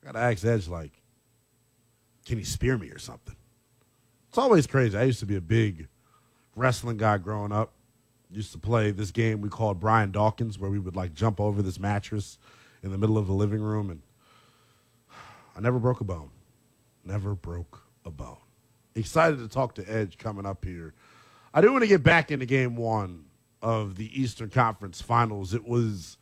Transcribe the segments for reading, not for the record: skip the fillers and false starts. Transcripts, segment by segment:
I got to ask Edge, like, can he spear me or something? It's always crazy. I used to be a big wrestling guy growing up. Used to play this game we called Brian Dawkins, where we would, like, jump over this mattress in the middle of the living room, and I never broke a bone. Never broke a bone. Excited to talk to Edge coming up here. I do want to get back into game one of the Eastern Conference Finals. It was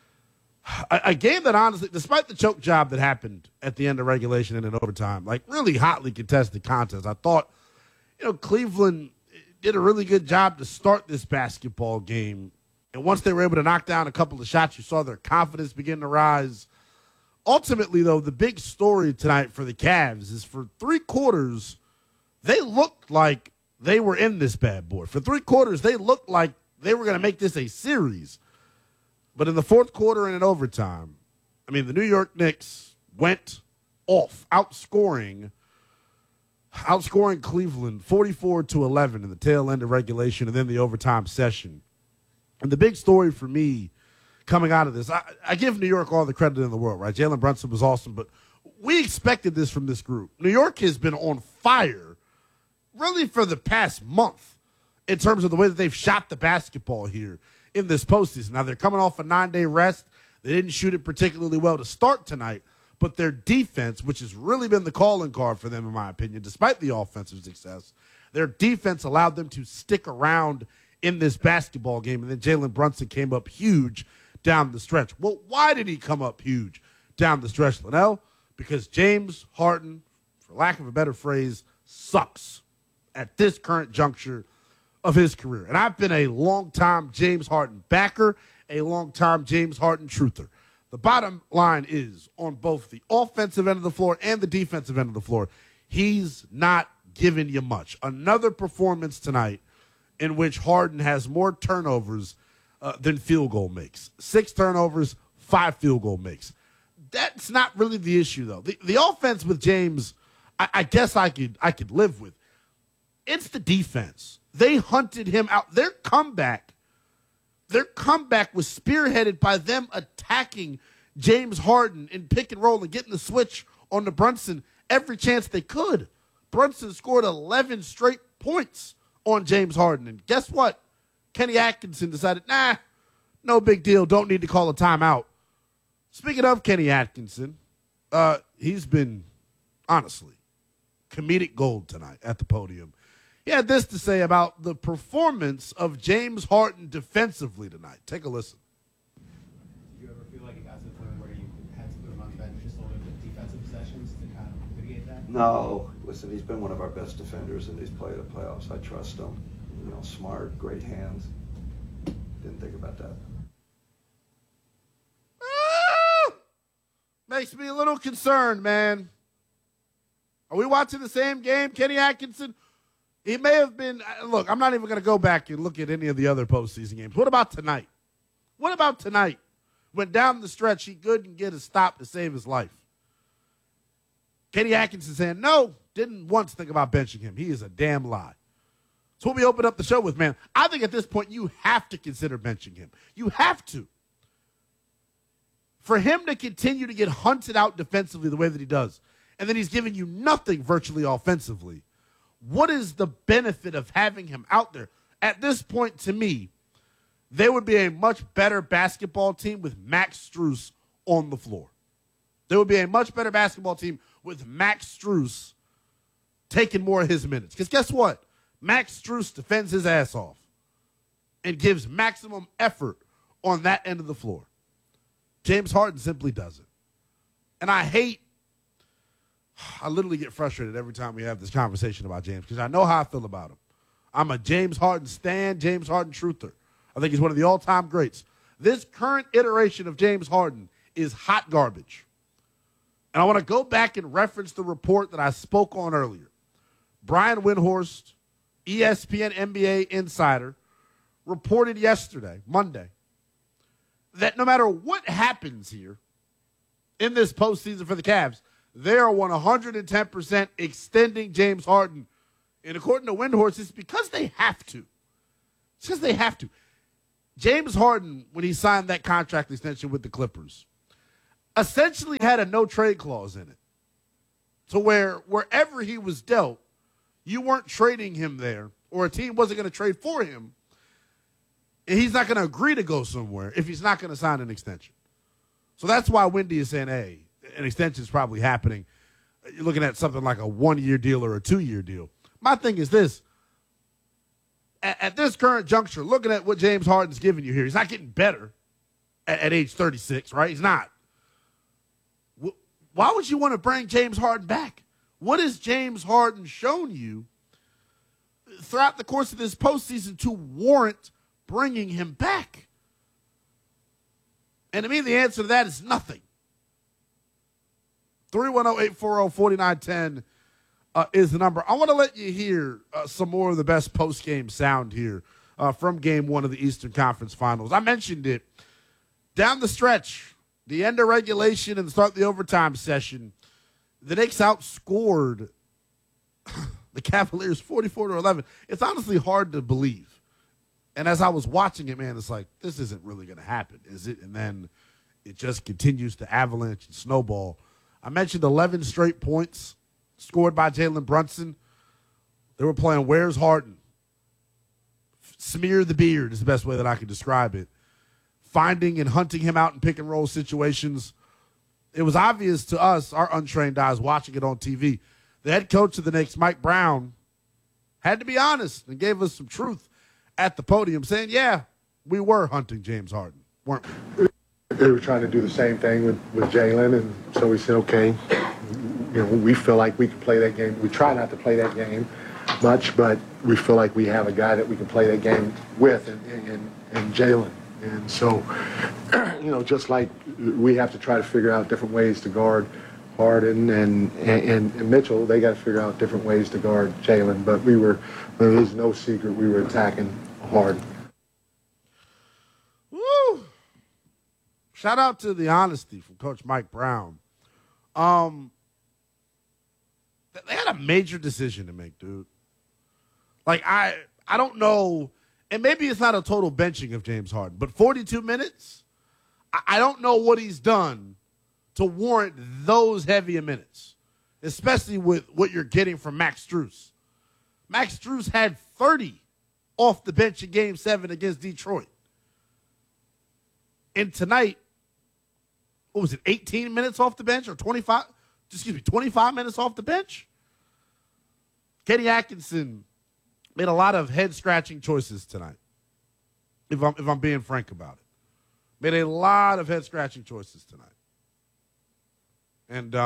a game that, honestly, despite the choke job that happened at the end of regulation and in overtime, like, really hotly contested contest, I thought, Cleveland did a really good job to start this basketball game. And once they were able to knock down a couple of shots, you saw their confidence begin to rise. Ultimately, though, the big story tonight for the Cavs is for 3 quarters, they looked like they were in this bad boy. For 3 quarters, they looked like they were going to make this a series. But in the fourth quarter and in overtime, the New York Knicks went off, outscoring Cleveland 44-11 in the tail end of regulation and then the overtime session. And the big story for me coming out of this, I give New York all the credit in the world, right? Jalen Brunson was awesome, but we expected this from this group. New York has been on fire really for the past month in terms of the way that they've shot the basketball here in this postseason. Now, they're coming off a 9-day rest. They didn't shoot it particularly well to start tonight, but their defense, which has really been the calling card for them, in my opinion, despite the offensive success, their defense allowed them to stick around in this basketball game, and then Jalen Brunson came up huge down the stretch. Well, why did he come up huge down the stretch, Linnell? Because James Harden, for lack of a better phrase, sucks at this current juncture of his career. And I've been a long-time James Harden backer, a long-time James Harden truther. The bottom line is, on both the offensive end of the floor and the defensive end of the floor, he's not giving you much. Another performance tonight in which Harden has more turnovers than field goal makes. 6 turnovers, 5 field goal makes. That's not really the issue, though. The offense with James, I guess I could live with. It's the defense. They hunted him out. Their comeback was spearheaded by them attacking James Harden in pick and roll and getting the switch on to Brunson every chance they could. Brunson scored 11 straight points on James Harden. And guess what? Kenny Atkinson decided, no big deal. Don't need to call a timeout. Speaking of Kenny Atkinson, he's been, honestly, comedic gold tonight at the podium. He had this to say about the performance of James Harden defensively tonight. Take a listen. Did you ever feel like it got to the point where you had to put him on the bench just only with defensive possessions to kind of mitigate that? No. Listen, he's been one of our best defenders in these playoffs. I trust him. Smart, great hands. Didn't think about that. Makes me a little concerned, man. Are we watching the same game? Kenny Atkinson, he may have been. Look, I'm not even going to go back and look at any of the other postseason games. What about tonight? What about tonight? When down the stretch, he couldn't get a stop to save his life. Kenny Atkinson saying, no, didn't once think about benching him. He is a damn lie. That's what we opened up the show with, man. I think at this point you have to consider benching him. You have to. For him to continue to get hunted out defensively the way that he does, and then he's giving you nothing virtually offensively, what is the benefit of having him out there? At this point, to me, they would be a much better basketball team with Max Strus on the floor. They would be a much better basketball team with Max Strus taking more of his minutes. Because guess what? Max Strus defends his ass off and gives maximum effort on that end of the floor. James Harden simply doesn't. And I literally get frustrated every time we have this conversation about James because I know how I feel about him. I'm a James Harden stan, James Harden truther. I think he's one of the all-time greats. This current iteration of James Harden is hot garbage. And I want to go back and reference the report that I spoke on earlier. Brian Windhorst, ESPN NBA insider, reported yesterday, Monday, that no matter what happens here in this postseason for the Cavs, they are 110% extending James Harden. And according to Windhorst, it's because they have to. It's because they have to. James Harden, when he signed that contract extension with the Clippers, essentially had a no-trade clause in it. To where wherever he was dealt, you weren't trading him there, or a team wasn't going to trade for him, and he's not going to agree to go somewhere if he's not going to sign an extension. So that's why Wendy is saying, hey, an extension is probably happening. You're looking at something like a 1-year deal or a 2-year deal. My thing is this. At this current juncture, looking at what James Harden's giving you here, he's not getting better at age 36, right? He's not. Why would you want to bring James Harden back? What has James Harden shown you throughout the course of this postseason to warrant bringing him back? And to me, the answer to that is nothing. 310-840-4910 is the number. I want to let you hear some more of the best post-game sound here from Game 1 of the Eastern Conference Finals. I mentioned it. Down the stretch, the end of regulation and the start of the overtime session, the Knicks outscored the Cavaliers 44-11. It's honestly hard to believe. And as I was watching it, man, it's like, this isn't really going to happen, is it? And then it just continues to avalanche and snowball. I mentioned 11 straight points scored by Jalen Brunson. They were playing Where's Harden? Smear the beard is the best way that I can describe it. Finding and hunting him out in pick-and-roll situations. It was obvious to us, our untrained eyes, watching it on TV. The head coach of the Knicks, Mike Brown, had to be honest and gave us some truth at the podium, saying, yeah, we were hunting James Harden, weren't we? They were trying to do the same thing with Jalen, and so we said, okay, we feel like we can play that game. We try not to play that game much, but we feel like we have a guy that we can play that game with in Jalen. And so, just like we have to try to figure out different ways to guard Harden and Mitchell, they got to figure out different ways to guard Jalen. But there's no secret, we were attacking Harden. Woo! Shout out to the honesty from Coach Mike Brown. They had a major decision to make, dude. Like, I don't know, and maybe it's not a total benching of James Harden, but 42 minutes, I don't know what he's done to warrant those heavier minutes, especially with what you're getting from Max Strus. Max Strus had 30 off the bench in Game 7 against Detroit. And tonight, what was it, 18 minutes off the bench or 25 minutes off the bench? Kenny Atkinson made a lot of head-scratching choices tonight, if I'm being frank about it. Made a lot of head-scratching choices tonight. And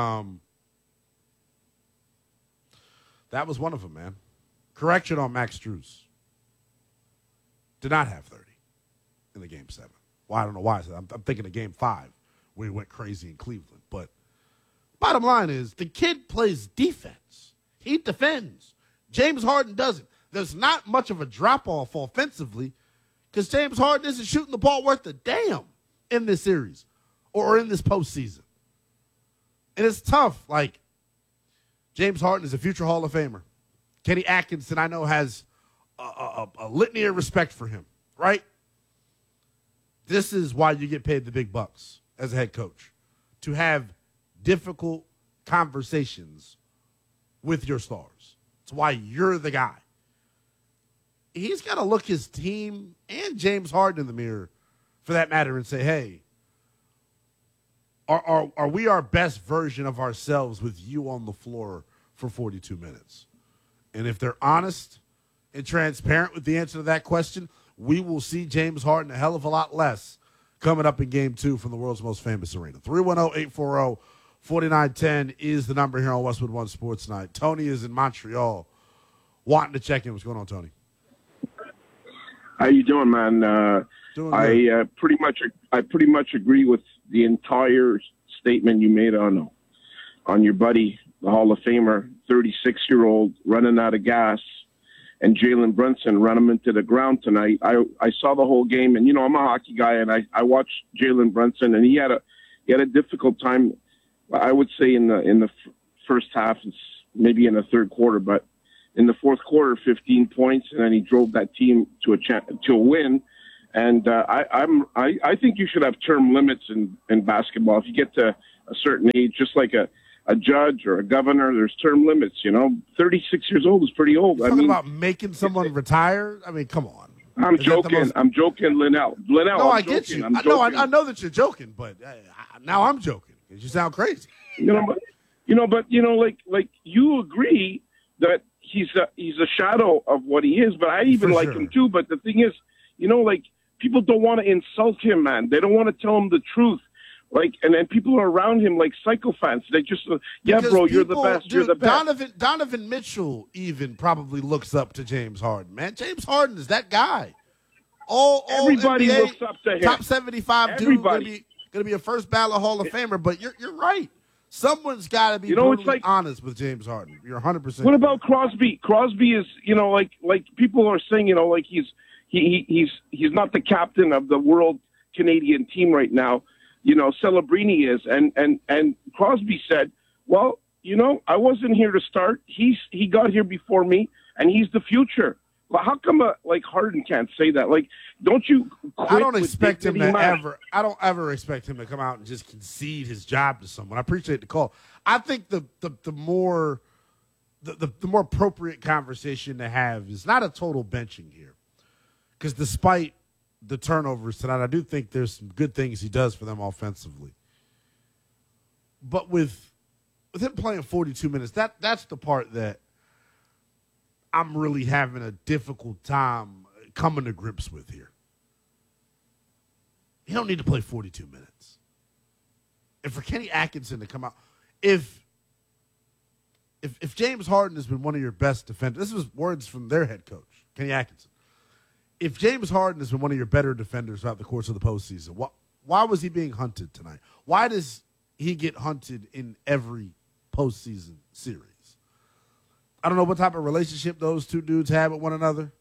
that was one of them, man. Correction on Max Strus. Did not have 30 in the Game 7. Well, I don't know why. I'm thinking of Game 5 where he went crazy in Cleveland. But bottom line is the kid plays defense. He defends. James Harden doesn't. There's not much of a drop-off offensively because James Harden isn't shooting the ball worth a damn in this series or in this postseason. And it's tough. Like, James Harden is a future Hall of Famer. Kenny Atkinson, I know, has a litany of respect for him, right? This is why you get paid the big bucks as a head coach, to have difficult conversations with your stars. It's why you're the guy. He's got to look his team and James Harden in the mirror, for that matter, and say, hey, are we our best version of ourselves with you on the floor for 42 minutes? And if they're honest and transparent with the answer to that question, we will see James Harden a hell of a lot less coming up in Game 2 from the world's most famous arena. 310-840-4910 is the number here on Westwood One Sports Night. Tony is in Montreal wanting to check in. What's going on, Tony? How you doing, man? Doing good. I pretty much agree with the entire statement you made on your buddy, the Hall of Famer, 36-year-old running out of gas, and Jalen Brunson run him into the ground tonight. I saw the whole game, and I'm a hockey guy, and I watched Jalen Brunson, and he had a difficult time. I would say in the first half, maybe in the third quarter, but in the fourth quarter, 15 points, and then he drove that team to a win. And I think you should have term limits in basketball. If you get to a certain age, just like a judge or a governor, there's term limits. 36 years old is pretty old. You're talking about making someone retire? I mean, come on. I'm joking. I'm joking, Linnell. No, I get you. I'm joking. I know that you're joking, but now I'm joking because you sound crazy. But you agree that he's a shadow of what he is. But I even For like sure. him too. But the thing is, people don't want to insult him, man. They don't want to tell him the truth. And then people are around him like psychopaths. They just, Because bro, you're the people- best. Dude, You're the best. Donovan Mitchell even probably looks up to James Harden, man. James Harden is that guy. All Everybody NBA, looks up to him. Top 75 dude, Everybody. going to be a first ballot Hall of Famer. But you're right. Someone's got to be It's brutally like, honest with James Harden. You're 100%. what about Crosby? Crosby is, like people are saying, he's not the captain of the world Canadian team right now. Celebrini is, and Crosby said, well, I wasn't here to start. He got here before me, and he's the future. Well, how come Harden can't say that? Don't you? I don't expect him to man? I don't ever expect him to come out and just concede his job to someone. I appreciate the call. I think the more appropriate conversation to have is not a total benching here, because despite the turnovers tonight, I do think there's some good things he does for them offensively. But with him playing 42 minutes, that's the part that I'm really having a difficult time coming to grips with here. You don't need to play 42 minutes. And for Kenny Atkinson to come out, if James Harden has been one of your best defenders, this was words from their head coach, Kenny Atkinson. If James Harden has been one of your better defenders throughout the course of the postseason, why was he being hunted tonight? Why does he get hunted in every postseason series? I don't know what type of relationship those two dudes have with one another,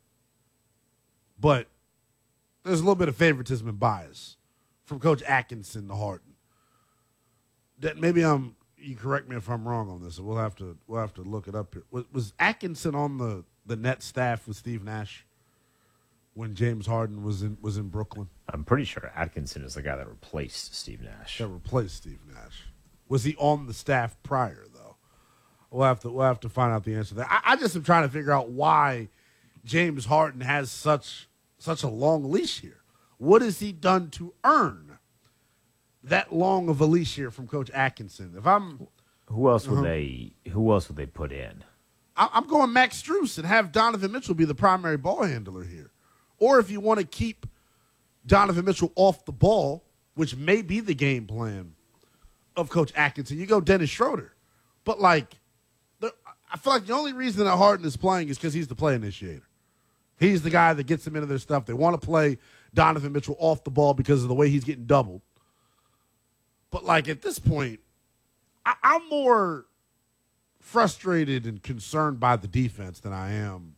but there's a little bit of favoritism and bias from Coach Atkinson to Harden. That maybe you correct me if I'm wrong on this, and we'll have to look it up here. Was Atkinson on the net staff with Steve Nash when James Harden was in Brooklyn? I'm pretty sure Atkinson is the guy that replaced Steve Nash. That replaced Steve Nash. Was he on the staff prior, though? We'll have to find out the answer to that. I just am trying to figure out why James Harden has such a long leash here. What has he done to earn that long of a leash here from Coach Atkinson? Who else would they put in? I'm going Max Strus and have Donovan Mitchell be the primary ball handler here. Or if you want to keep Donovan Mitchell off the ball, which may be the game plan of Coach Atkinson, you go Dennis Schroeder. But, I feel like the only reason that Harden is playing is because he's the play initiator. He's the guy that gets them into their stuff. They want to play Donovan Mitchell off the ball because of the way he's getting doubled. But, at this point, I'm more frustrated and concerned by the defense than I am,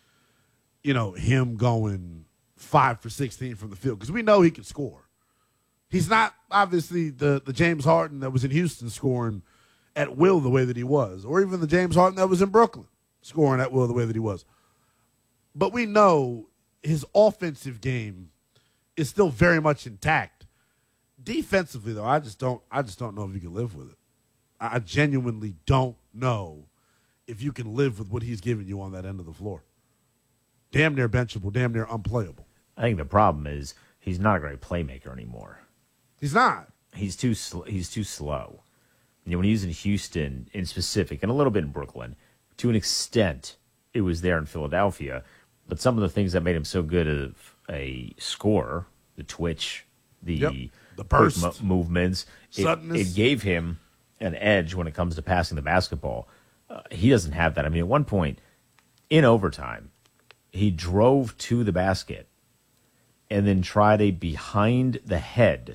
him going 5 for 16 from the field. Because we know he can score. He's not, obviously, the James Harden that was in Houston scoring at will the way that he was, or even the James Harden that was in Brooklyn scoring at will the way that he was. But we know his offensive game is still very much intact. Defensively, though, I just don't know if you can live with it. I genuinely don't know if you can live with what he's giving you on that end of the floor. Damn near benchable, damn near unplayable. I think the problem is he's not a great playmaker anymore. He's not. He's too slow. When he was in Houston in specific, and a little bit in Brooklyn, to an extent, it was there in Philadelphia. But some of the things that made him so good of a scorer, the twitch, the burst, movements, it gave him an edge when it comes to passing the basketball. He doesn't have that. I mean, at one point, in overtime, he drove to the basket and then tried a behind the head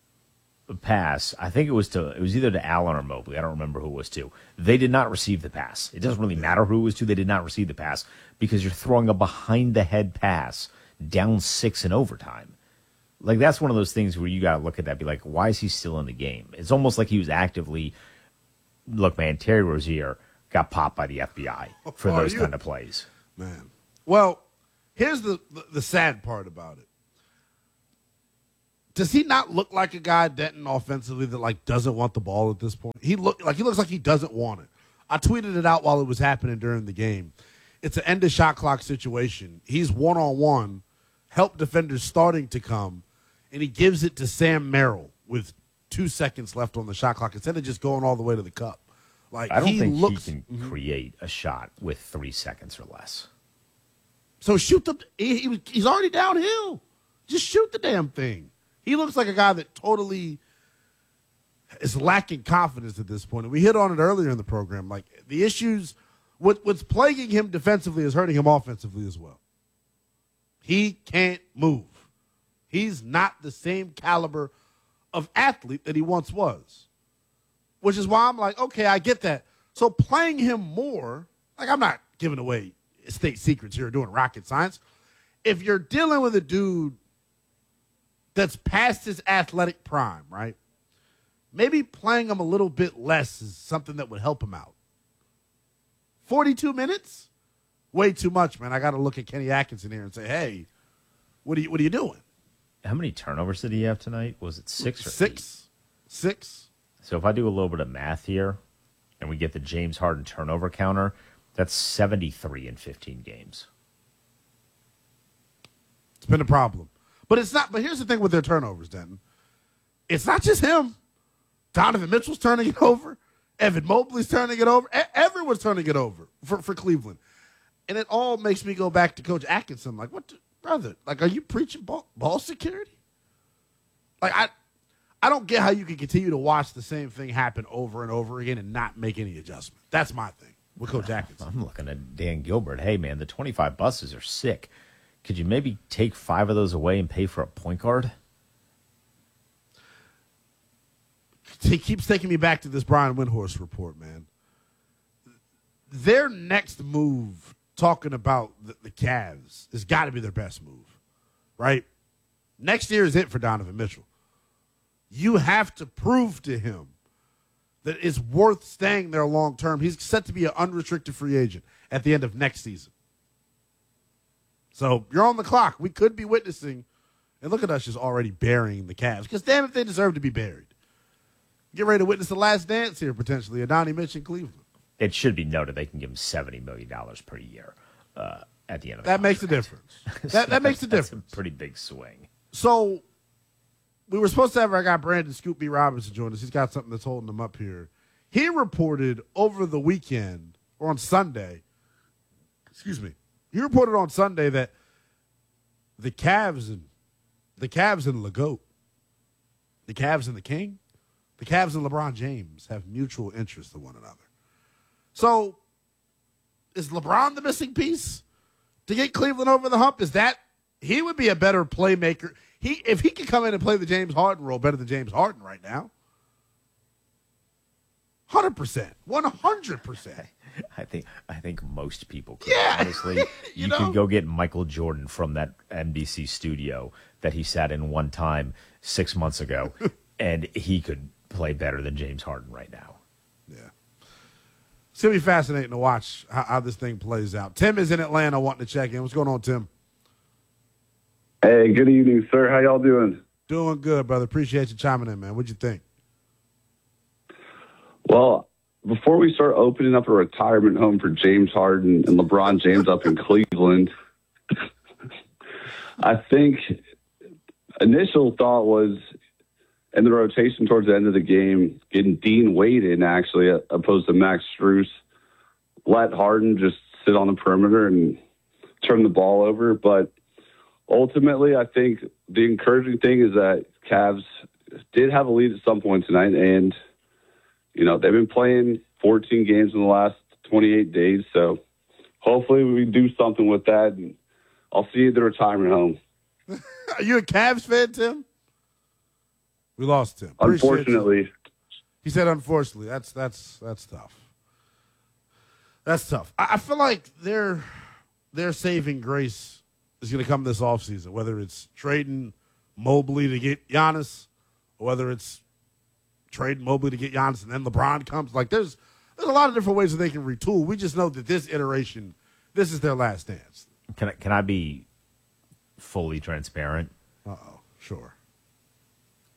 pass. I think it was either to Allen or Mobley. I don't remember who it was to. They did not receive the pass. It doesn't really matter who it was to. They did not receive the pass because you're throwing a behind the head pass down 6 in overtime. That's one of those things where you got to look at that and be like, why is he still in the game? It's almost like he was actively, look, man, Terry Rozier got popped by the FBI for those kind of plays. Man. Well, here's the sad part about it. does he not look like a guy, Denton, offensively that like doesn't want the ball at this point? He looks like he doesn't want it. I tweeted it out while it was happening during the game. It's an end of shot clock situation. He's one-on-one, help defenders starting to come, and he gives it to Sam Merrill with 2 seconds left on the shot clock instead of just going all the way to the cup. Like, I don't think he can create a shot with 3 seconds or less. So shoot the. He's already downhill. Just shoot the damn thing. He looks like a guy that totally is lacking confidence at this point. And we hit on it earlier in the program. Like, the issues, what's plaguing him defensively is hurting him offensively as well. He can't move. He's not the same caliber of athlete that he once was, which is why I'm like, okay, I get that. So playing him more, like, I'm not giving away state secrets here doing rocket science. If you're dealing with a dude that's past his athletic prime, right, maybe playing him a little bit less is something that would help him out. 42 minutes? Way too much, man. I got to look at Kenny Atkinson here and say, hey, what are you doing? How many turnovers did he have tonight? Was it 6 or 6? 6. So if I do a little bit of math here and we get the James Harden turnover counter, that's 73 in 15 games. It's been a problem. But it's not. But here's the thing with their turnovers, Denton. It's not just him. Donovan Mitchell's turning it over. Evan Mobley's turning it over. Everyone's turning it over for Cleveland. And it all makes me go back to Coach Atkinson. Like, what, brother? Like, are you preaching ball security? Like, I don't get how you can continue to watch the same thing happen over and over again and not make any adjustment. That's my thing with Coach Atkinson. I'm looking at Dan Gilbert. Hey, man, the 25 buses are sick. Could you maybe take 5 of those away and pay for a point guard? He keeps taking me back to this Brian Windhorst report, man. Their next move, talking about the Cavs, has got to be their best move, right? Next year is it for Donovan Mitchell. You have to prove to him that it's worth staying there long term. He's set to be an unrestricted free agent at the end of next season. So you're on the clock. We could be witnessing, and look at us just already burying the Cavs, because damn if they deserve to be buried. Get ready to witness the last dance here, potentially, a Donnie Mitch in Cleveland. It should be noted they can give him $70 million per year at the end of the That makes a difference. That makes a difference. That's a pretty big swing. So we were supposed to have our guy Brandon Scoop B. Robinson join us. He's got something that's holding him up here. He reported over the weekend, or on Sunday, he reported on Sunday that the Cavs and LeGoat, the Cavs and the King, the Cavs and LeBron James have mutual interest in one another. So is LeBron the missing piece to get Cleveland over the hump? Is that he would be a better playmaker? If he could come in and play the James Harden role better than James Harden right now, 100%, 100%. I think most people could. Yeah. Honestly, you could go get Michael Jordan from that NBC studio that he sat in one time 6 months ago, and he could play better than James Harden right now. Yeah. It's going to be fascinating to watch how this thing plays out. Tim is in Atlanta wanting to check in. What's going on, Tim? Hey, good evening, sir. How y'all doing? Doing good, brother. Appreciate you chiming in, man. What'd you think? Well, before we start opening up a retirement home for James Harden and LeBron James up in Cleveland, I think initial thought was in the rotation towards the end of the game, getting Dean Wade in actually opposed to Max Strus, let Harden just sit on the perimeter and turn the ball over. But ultimately, I think the encouraging thing is that Cavs did have a lead at some point tonight, and you know, they've been playing 14 games in the last 28 days, so hopefully we do something with that, and I'll see you at the retirement home. Are you a Cavs fan, Tim? We lost Tim. Unfortunately. He said unfortunately. That's tough. That's tough. I feel like their saving grace is going to come this offseason, whether it's trading Mobley to get Giannis or whether it's trading Mobley to get Giannis and then LeBron comes. Like, there's a lot of different ways that they can retool. We just know that this iteration, this is their last dance. Can I be fully transparent? Uh-oh. Sure.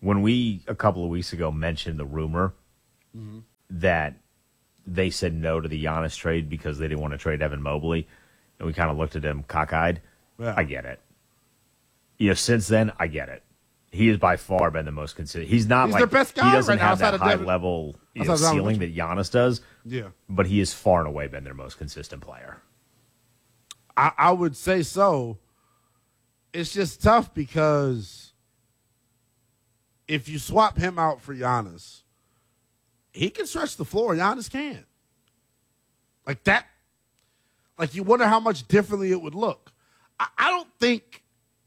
when we, a couple of weeks ago, mentioned the rumor that they said no to the Giannis trade because they didn't want to trade Evan Mobley, and we kind of looked at him cockeyed, I get it. Since then, I get it. He has by far been the most consistent. He's not their best guy he doesn't right now have that outside of high level outside of ceiling that Giannis does. Yeah. But he has far and away been their most consistent player. I would say so. It's just tough because if you swap him out for Giannis, he can stretch the floor. Giannis can't. Like that. Like you wonder how much differently it would look. I think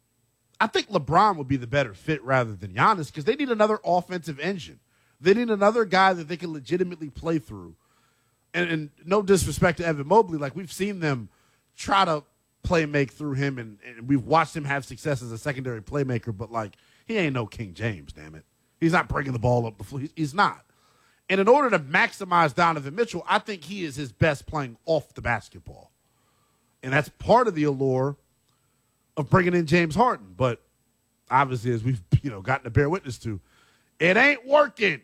LeBron would be the better fit rather than Giannis because they need another offensive engine. They need another guy that they can legitimately play through. And no disrespect to Evan Mobley, like we've seen them try to make through him, and we've watched him have success as a secondary playmaker, but like he ain't no King James, damn it. He's not bringing the ball up the floor. He's not. And in order to maximize Donovan Mitchell, I think he is his best playing off the basketball. And that's part of the allure of bringing in James Harden. But obviously, as we've gotten to bear witness to, it ain't working.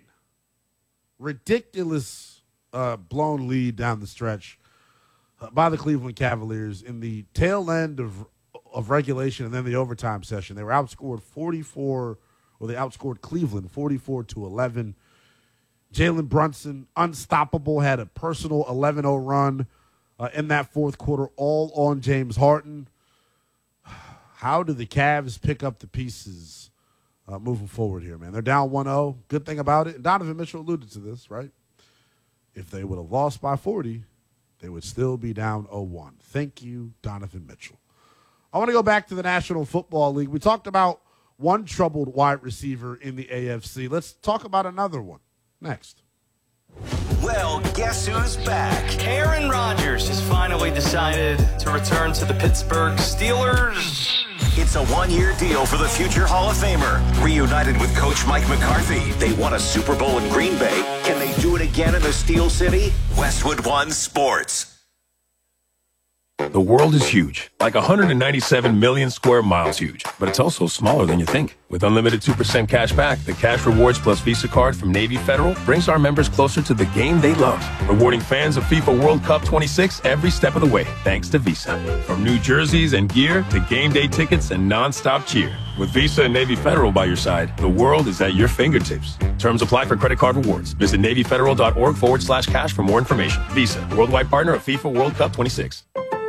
Ridiculous blown lead down the stretch by the Cleveland Cavaliers in the tail end of regulation and then the overtime session. They were outscored they outscored Cleveland 44-11. Jalen Brunson, unstoppable, had a personal 11-0 run in that fourth quarter, all on James Harden. How do the Cavs pick up the pieces moving forward here, man? They're down 1-0. Good thing about it, and Donovan Mitchell alluded to this, right? If they would have lost by 40, they would still be down 0-1. Thank you, Donovan Mitchell. I want to go back to the National Football League. We talked about one troubled wide receiver in the AFC. Let's talk about another one next. Well, guess who's back? Aaron Rodgers has finally decided to return to the Pittsburgh Steelers. It's a one-year deal for the future Hall of Famer. Reunited with Coach Mike McCarthy, they won a Super Bowl in Green Bay. Can they do it again in the Steel City? Westwood One Sports. The world is huge, like 197 million square miles huge, but it's also smaller than you think. With unlimited 2% cash back, the Cash Rewards Plus Visa card from Navy Federal brings our members closer to the game they love, rewarding fans of FIFA World Cup 26 every step of the way, thanks to Visa. From new jerseys and gear to game day tickets and non-stop cheer. With Visa and Navy Federal by your side, the world is at your fingertips. Terms apply for credit card rewards. Visit NavyFederal.org/cash for more information. Visa, worldwide partner of FIFA World Cup 26.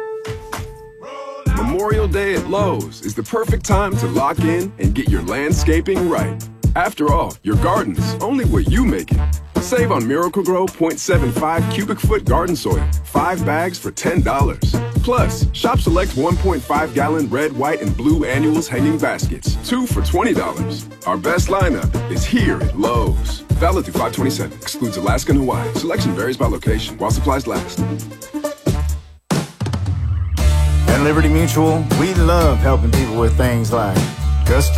Memorial Day at Lowe's is the perfect time to lock in and get your landscaping right. After all, your garden's only what you make it. Save on Miracle-Gro 0.75 cubic foot garden soil, 5 bags for $10. Plus, shop select 1.5-gallon red, white, and blue annuals hanging baskets, 2 for $20. Our best lineup is here at Lowe's. Valid through 5/27. Excludes Alaska and Hawaii. Selection varies by location while supplies last. At Liberty Mutual, we love helping people with things like